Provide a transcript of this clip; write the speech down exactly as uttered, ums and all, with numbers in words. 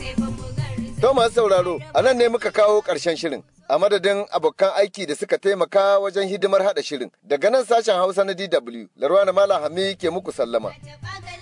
To masu sauraro, a nan ne muka kawo ƙarshen shirin. A madadin abokan aiki da suka taimaka wajen hidimar haɗa shirin. Daga nan sashen Hausa na D W, Larwana Malam Hami ke muku sallama.